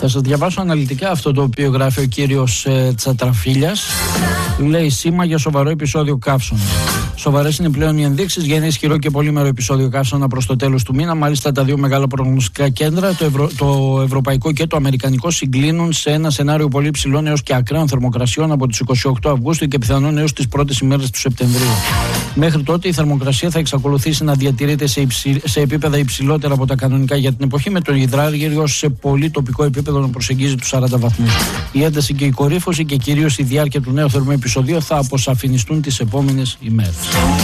Θα σας διαβάσω αναλυτικά αυτό το οποίο γράφει ο κύριος Τσατραφίλιας. Λέει σήμα για σοβαρό επεισόδιο καύσωνα. Σοβαρές είναι πλέον οι ενδείξεις για ένα ισχυρό και πολύμερο επεισόδιο καύσωνα προς το τέλος του μήνα. Μάλιστα, τα δύο μεγάλα προγνωστικά κέντρα, το ευρωπαϊκό και το αμερικανικό, συγκλίνουν σε ένα σενάριο πολύ ψηλών έως και ακραίων θερμοκρασιών από τις 28 Αυγούστου και πιθανόν έως τις πρώτες ημέρες του Σεπτεμβρίου. Μέχρι τότε η θερμοκρασία θα εξακολουθήσει να διατηρείται σε επίπεδα υψηλότερα από τα κανονικά για την εποχή, με το υδράργυρο σε πολύ τοπικό επίπεδο να προσεγγίζει τους 40 βαθμούς. Η ένταση και η κορύφωση και κυρίως η διάρκεια του νέου θερμού επεισοδίου θα αποσαφινιστούν τις επόμενες ημέρες.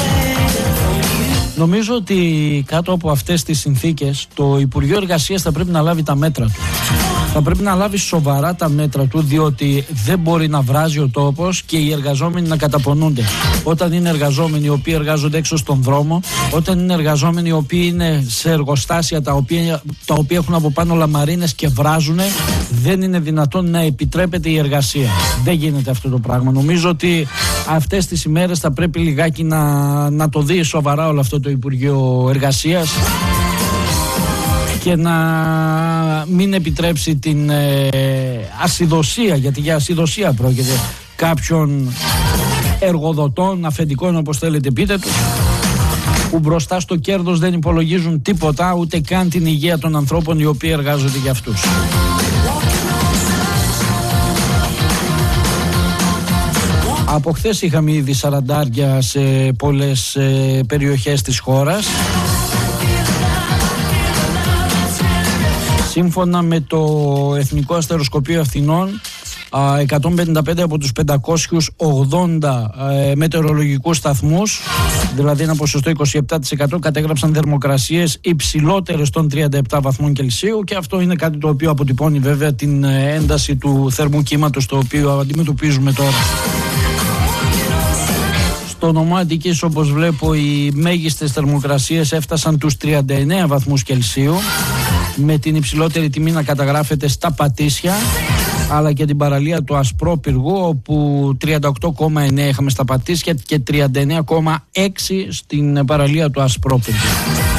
Νομίζω ότι κάτω από αυτές τις συνθήκες το Υπουργείο Εργασίας θα πρέπει να λάβει τα μέτρα του. Θα πρέπει να λάβει σοβαρά τα μέτρα του, διότι δεν μπορεί να βράζει ο τόπος και οι εργαζόμενοι να καταπονούνται. Όταν είναι εργαζόμενοι οι οποίοι εργάζονται έξω στον δρόμο, όταν είναι εργαζόμενοι οι οποίοι είναι σε εργοστάσια τα οποία έχουν από πάνω λαμαρίνες και βράζουν, δεν είναι δυνατόν να επιτρέπεται η εργασία. Δεν γίνεται αυτό το πράγμα. Νομίζω ότι αυτές τις ημέρες θα πρέπει λιγάκι να το δει σοβαρά όλο αυτό το Υπουργείο Εργασίας και να μην επιτρέψει την ασυδοσία, γιατί για ασυδοσία πρόκειται, κάποιων εργοδοτών, αφεντικών, όπως θέλετε πείτε τους, που μπροστά στο κέρδος δεν υπολογίζουν τίποτα, ούτε καν την υγεία των ανθρώπων οι οποίοι εργάζονται για αυτούς. Από χθες είχαμε ήδη 40 σε πολλές περιοχές της χώρας. Σύμφωνα με το Εθνικό Αστεροσκοπείο Αθηνών, 155 από τους 580 μετεωρολογικούς σταθμούς, δηλαδή ένα ποσοστό 27%, κατέγραψαν θερμοκρασίες υψηλότερες των 37 βαθμών Κελσίου, και αυτό είναι κάτι το οποίο αποτυπώνει βέβαια την ένταση του θερμού κύματος το οποίο αντιμετωπίζουμε τώρα. Στο νομό Αττικής, όπως βλέπω, οι μέγιστες θερμοκρασίες έφτασαν τους 39 βαθμούς Κελσίου, με την υψηλότερη τιμή να καταγράφεται στα Πατήσια, αλλά και την παραλία του Ασπρόπυργου, όπου 38,9 είχαμε στα Πατήσια και 39,6 στην παραλία του Ασπρόπυργου.